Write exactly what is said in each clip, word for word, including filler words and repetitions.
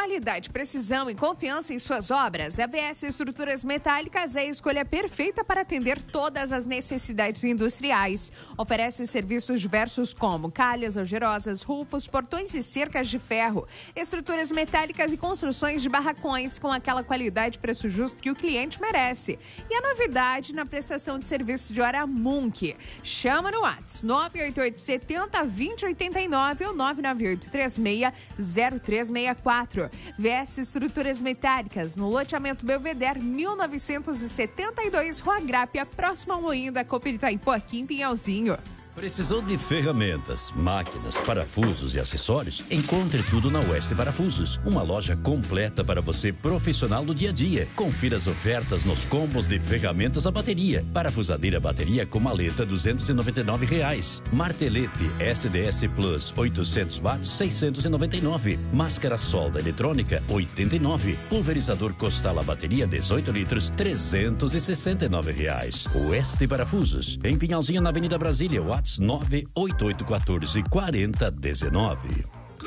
Qualidade, precisão e confiança em suas obras. A B S Estruturas Metálicas é a escolha perfeita para atender todas as necessidades industriais. Oferece serviços diversos como calhas, algerosas, rufos, portões e cercas de ferro, estruturas metálicas e construções de barracões com aquela qualidade e preço justo que o cliente merece. E a novidade na prestação de serviço de hora Munk. Chama no WhatsApp nove oito oito sete zero, dois zero oito nove ou nove nove oito três seis zero três seis quatro. V S Estruturas Metálicas, no loteamento Belvedere, mil novecentos e setenta e dois, Rua Grápia, próximo ao moinho da Copa de Itaipu, aqui em Pinhalzinho. Precisou de ferramentas, máquinas, parafusos e acessórios? Encontre tudo na Oeste Parafusos, uma loja completa para você profissional do dia a dia. Confira as ofertas nos combos de ferramentas a bateria. Parafusadeira bateria com maleta duzentos e noventa e nove reais. Martelete S D S Plus oitocentos watts seiscentos e noventa e nove. Máscara solda eletrônica oitenta e nove. Pulverizador Costal a bateria dezoito litros trezentos e sessenta e nove reais. Oeste Parafusos, em Pinhalzinho na Avenida Brasília. WhatsApp nove oito oito um quatro quatro zero um nove.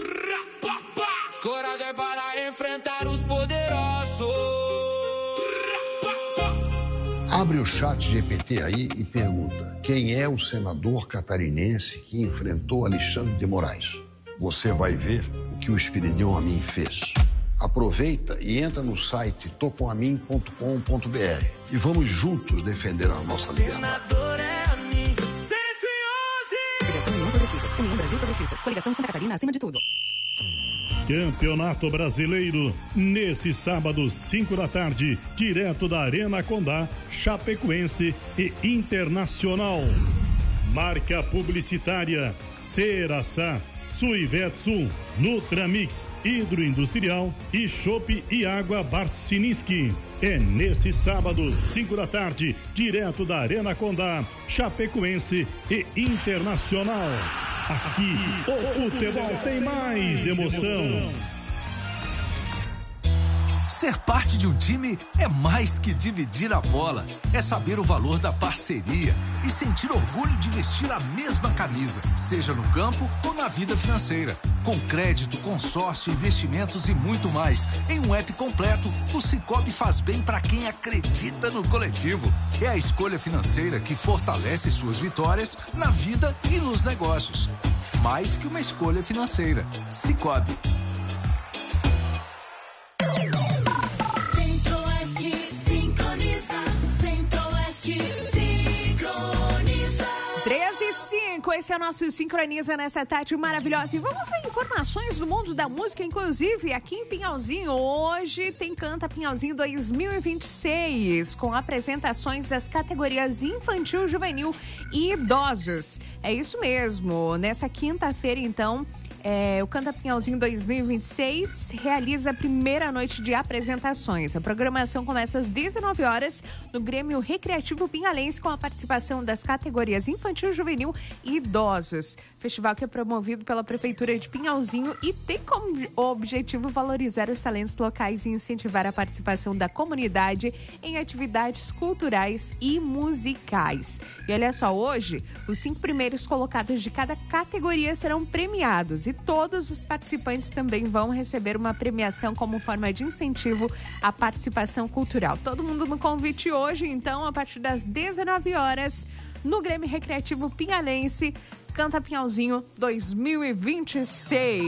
Coragem para enfrentar os poderosos. Abre o chat G P T aí e pergunta: quem é o senador catarinense que enfrentou Alexandre de Moraes? Você vai ver o que o Espiridão Amin fez. Aproveita e entra no site tocoamin ponto com ponto b r e vamos juntos defender a nossa liberdade. União Brasil Progressistas, coligação Santa Catarina acima de tudo. Campeonato Brasileiro, nesse sábado, cinco da tarde, direto da Arena Condá, Chapecoense e Internacional. Marca publicitária, Ceraçá, Suivetsu, Nutramix, Hidroindustrial e Chopp e Água Barciniski. É nesse sábado, cinco da tarde, direto da Arena Condá, Chapecoense e Internacional. Aqui, o futebol tem mais emoção. Ser parte de um time é mais que dividir a bola. É saber o valor da parceria e sentir orgulho de vestir a mesma camisa, seja no campo ou na vida financeira. Com crédito, consórcio, investimentos e muito mais. Em um app completo, o Sicoob faz bem para quem acredita no coletivo. É a escolha financeira que fortalece suas vitórias na vida e nos negócios. Mais que uma escolha financeira. Sicoob. Esse é o nosso Sincroniza nessa tarde maravilhosa. E vamos a informações do mundo da música, inclusive aqui em Pinhalzinho. Hoje tem Canta Pinhalzinho dois mil e vinte e seis, com apresentações das categorias infantil, juvenil e idosos. É isso mesmo. Nessa quinta-feira, então, É, o Canta Pinhalzinho dois mil e vinte e seis realiza a primeira noite de apresentações. A programação começa às dezenove horas no Grêmio Recreativo Pinhalense, com a participação das categorias infantil, juvenil e idosos. Festival que é promovido pela Prefeitura de Pinhalzinho e tem como objetivo valorizar os talentos locais e incentivar a participação da comunidade em atividades culturais e musicais. E olha só, hoje, os cinco primeiros colocados de cada categoria serão premiados. E todos os participantes também vão receber uma premiação como forma de incentivo à participação cultural. Todo mundo no convite hoje, então, a partir das dezenove horas, no Grêmio Recreativo Pinhalense, Canta Pinhalzinho dois mil e vinte e seis.